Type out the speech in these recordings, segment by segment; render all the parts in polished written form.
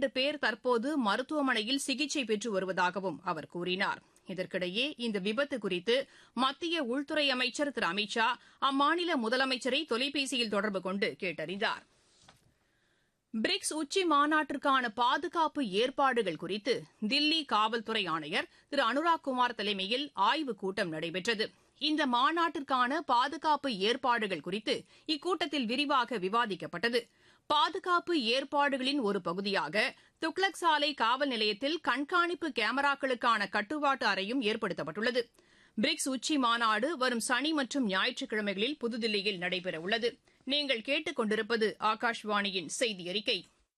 12 பேர் தற்போது மருத்துவமனையில் சிகிச்சை பெற்று வருவதாகவும் அவர் கூறினார். இதற்கிடையே இந்த விபத்து குறித்து மத்திய உள்துறை அமைச்சர் திரு அமித் ஷா அம்மாநில முதலமைச்சரை தொலைபேசியில் தொடர்பு கொண்டு கேட்டறிந்தார். பிரிக்ஸ் உச்சி மாநாட்டிற்கான பாதுகாப்பு ஏற்பாடுகள் குறித்து தில்லி காவல்துறை ஆணையர் திரு அனுராக் குமார் தலைமையில் ஆய்வுக் கூட்டம் நடைபெற்றது. இந்த மாநாட்டிற்கான பாதுகாப்பு ஏற்பாடுகள் குறித்து இக்கூட்டத்தில் விரிவாக விவாதிக்கப்பட்டது. பாதுகாப்பு ஏற்பாடுகளின் ஒரு பகுதியாக துக்ளக் சாலை காவல் நிலையத்தில் கண்காணிப்பு கேமராக்களுக்கான கட்டுப்பாட்டு அறையும் ஏற்படுத்தப்பட்டுள்ளது. பிரிக்ஸ் உச்சி மாநாடு வரும் சனி மற்றும் ஞாயிற்றுக்கிழமைகளில் புதுதில்லியில் நடைபெறவுள்ளது. நீங்கள் கேட்டுக் கொண்டிருப்பது ஆகாஷ்வாணியின் செய்தி அறிக்கை.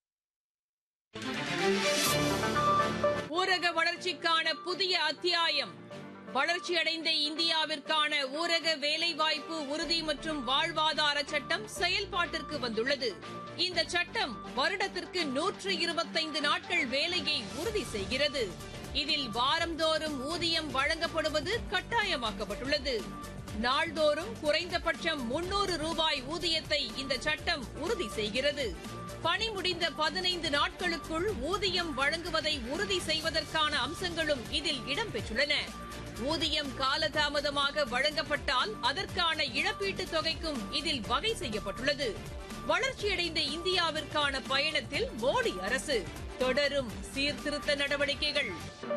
ஊரக வளர்ச்சிக்கான புதிய அத்தியாயம். வளர்ச்சியடைந்த இந்தியாவிற்கான ஊரக வேலைவாய்ப்பு உறுதி மற்றும் வாழ்வாதார சட்டம் செயல்பாட்டிற்கு வந்துள்ளது. இந்த சட்டம் வருடத்திற்கு 125 நாட்கள் வேலையை உறுதி செய்கிறது. இதில் வாரந்தோறும் ஊதியம் வழங்கப்படுவது கட்டாயமாக்கப்பட்டுள்ளது. நாள்தோறும் குறைந்தபட்சம் 300 ரூபாய் ஊதியத்தை இந்த சட்டம் உறுதி செய்கிறது. பணி முடிந்த 15 நாட்களுக்குள் ஊதியம் வழங்குவதை உறுதி செய்வதற்கான அம்சங்களும் இதில் இடம்பெற்றுள்ளன. ஊதியம் காலதாமதமாக வழங்கப்பட்டால் அதற்கான இழப்பீட்டுத் தொகைக்கும் இதில் வகை செய்யப்பட்டுள்ளது. வளர்ச்சியடைந்த இந்தியாவிற்கான பயணத்தில் மோடி அரசு தொடரும் சீர்திருத்த நடவடிக்கைகள்.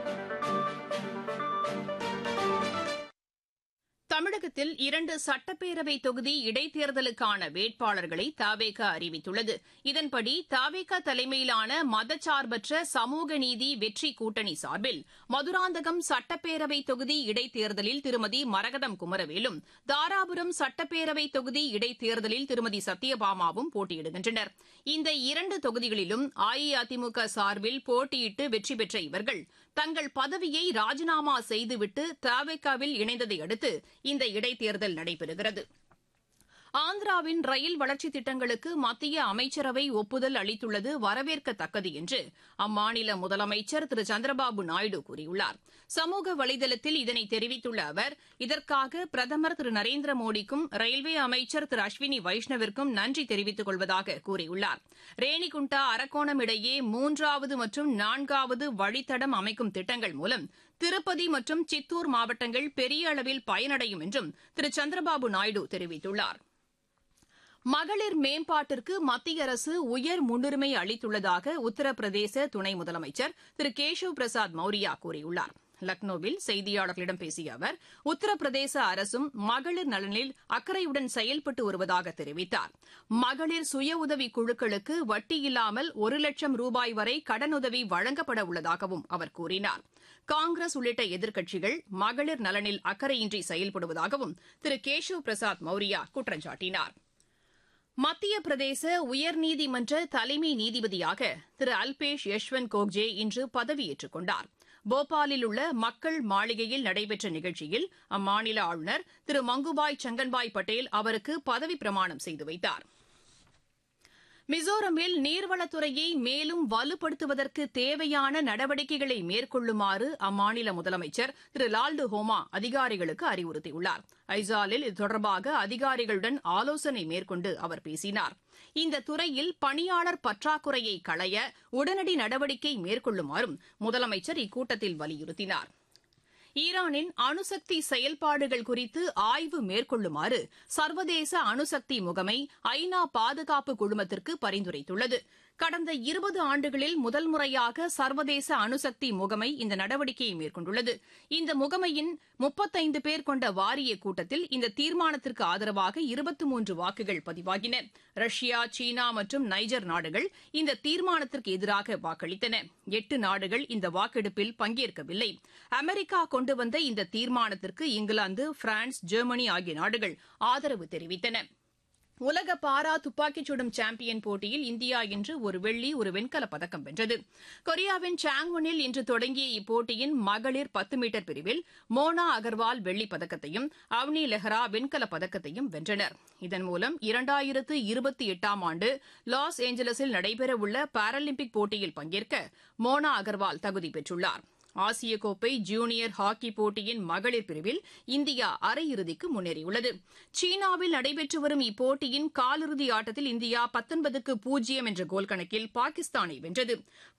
தமிழகத்தில் 2 சட்டப்பேரவை தொகுதி இடைத்தேர்தலுக்கான வேட்பாளர்களை தவேக அறிவித்துள்ளது. இதன்படி தவேக தலைமையிலான மதச்சார்பற்ற சமூக நீதி வெற்றி கூட்டணி சார்பில் மதுராந்தகம் சட்டப்பேரவை தொகுதி இடைத்தேர்தலில் திருமதி மரகதம் குமரவேலும், தாராபுரம் சட்டப்பேரவை தொகுதி இடைத்தேர்தலில் திருமதி சத்யபாமாவும் போட்டியிடுகின்றனர். இந்த 2 தொகுதிகளிலும் அஇஅதிமுக சார்பில் போட்டியிட்டு வெற்றி பெற்ற இவர்கள் தங்கள் பதவியை ராஜினாமா செய்துவிட்டு தவேகவில் இணைந்ததை அடுத்து இந்த இடைத்தேர்தல் நடைபெறுகிறது. ஆந்திராவின் ரயில் வளர்ச்சித் திட்டங்களுக்கு மத்திய அமைச்சரவை ஒப்புதல் அளித்துள்ளது வரவேற்கத்தக்கது என்று அம்மாநில முதலமைச்சர் திரு சந்திரபாபு நாயுடு கூறியுள்ளார். சமூக வலைதளத்தில் இதனை தெரிவித்துள்ள அவர், இதற்காக பிரதமர் திரு நரேந்திர மோடிக்கும் ரயில்வே அமைச்சர் திரு அஸ்வினி வைஷ்ணவிற்கும் நன்றி தெரிவித்துக் கொள்வதாக கூறியுள்ளார். ரேணிகுண்டா அரக்கோணம் இடையே 3வது மற்றும் 4வது வழித்தடம் அமைக்கும் திட்டங்கள் மூலம் திருப்பதி மற்றும் சித்தூர் மாவட்டங்கள் பெரிய அளவில் பயனடையும் என்றும் திரு சந்திரபாபு நாயுடு தெரிவித்துள்ளார். மகளிர் மேம்பாட்டிற்கு மத்திய அரசு உயர் முன்னுரிமை அளித்துள்ளதாக உத்தரப்பிரதேச துணை முதலமைச்சர் திரு கேஷவ் பிரசாத் மௌரியா கூறியுள்ளார். லக்னோவில் செய்தியாளர்களிடம் பேசிய அவர், உத்தரப்பிரதேச அரசும் மகளிர் நலனில் அக்கறையுடன் செயல்பட்டு வருவதாக தெரிவித்தார். மகளிர் சுய உதவிக் குழுக்களுக்கு வட்டியில்லாமல் 1 லட்சம் ரூபாய் வரை கடனுதவி வழங்கப்பட உள்ளதாகவும் அவர் கூறினார். காங்கிரஸ் உள்ளிட்ட எதிர்க்கட்சிகள் மகளிர் நலனில் அக்கறையின்றி செயல்படுவதாகவும் திரு கேஷவ் பிரசாத் மௌரியா குற்றம் சாட்டினார். மத்திய பிரதேச உயர்நீதிமன்ற தலைமை நீதிபதியாக திரு அல்பேஷ் யஷ்வந்த் கோக்ஜே இன்று பதவியேற்றுக் கொண்டார். போபாலில் உள்ள மக்கள் மாளிகையில் நடைபெற்ற நிகழ்ச்சியில் அம்மாநில ஆளுநர் திரு மங்குபாய் சங்கன்பாய் பட்டேல் அவருக்கு பதவிப் பிரமாணம் செய்து வைத்தார். மிசோரமில் நீர்வளத்துறையை மேலும் வலுப்படுத்துவதற்கு தேவையான நடவடிக்கைகளை மேற்கொள்ளுமாறு அம்மாநில முதலமைச்சர் திரு லால்டு ஹோமா அதிகாரிகளுக்கு அறிவுறுத்தியுள்ளார். ஐசாலில் இது தொடர்பாக அதிகாரிகளுடன் ஆலோசனை மேற்கொண்டு அவர் பேசினார். இந்த துறையில் பணியாளர் பற்றாக்குறையை களைய உடனடி நடவடிக்கை மேற்கொள்ளுமாறும் முதலமைச்சர் இக்கூட்டத்தில் வலியுறுத்தினார். ஈரானின் அணுசக்தி செயல்பாடுகள் குறித்து ஆய்வு மேற்கொள்ளுமாறு சர்வதேச அணுசக்தி முகமை ஐநா பாதுகாப்பு குழுமத்திற்கு பரிந்துரைத்துள்ளது. கடந்த 20 ஆண்டுகளில் முதல் முறையாக சர்வதேச அணுசக்தி முகமை இந்த நடவடிக்கையை மேற்கொண்டுள்ளது. இந்த முகமையின் 35 பேர் கொண்ட வாரிய கூட்டத்தில் இந்த தீர்மானத்திற்கு ஆதரவாக 23 வாக்குகள் பதிவாகின. ரஷ்யா, சீனா மற்றும் நைஜர் நாடுகள் இந்த தீர்மானத்திற்கு எதிராக வாக்களித்தன. 8 நாடுகள் இந்த வாக்கெடுப்பில் பங்கேற்கவில்லை. அமெரிக்கா கொண்டு வந்த இந்த தீர்மானத்திற்கு இங்கிலாந்து, பிரான்ஸ், ஜெர்மனி ஆகிய நாடுகள் ஆதரவு தெரிவித்தன. உலக பாரா துப்பாக்கிச் சுடும் சாம்பியன் போட்டியில் இந்தியா இன்று ஒரு வெள்ளி, ஒரு வெண்கலப் பதக்கம் வென்றது. கொரியாவின் சாங்வனில் இன்று தொடங்கிய இப்போட்டியின் மகளிர் 10 மீட்டர் பிரிவில் மோனா அகர்வால் வெள்ளிப் பதக்கத்தையும் அவனி லெஹ்ரா வெண்கலப் பதக்கத்தையும் வென்றனர். இதன் மூலம் 2028ஆம் ஆண்டு லாஸ் ஏஞ்சலஸில் நடைபெறவுள்ள பாராலிம்பிக் போட்டியில் பங்கேற்க மோனா அகர்வால் தகுதி பெற்றுள்ளார். ஆசிய கோப்பை ஜூனியர் ஹாக்கி போட்டியின் மகளிர் பிரிவில் இந்தியா அரையிறுதிக்கு முன்னேறியுள்ளது. சீனாவில் நடைபெற்று வரும் இப்போட்டியின் காலிறுதி ஆட்டத்தில் இந்தியா 19-0 என்ற கோல் கணக்கில் பாகிஸ்தானை வென்றது.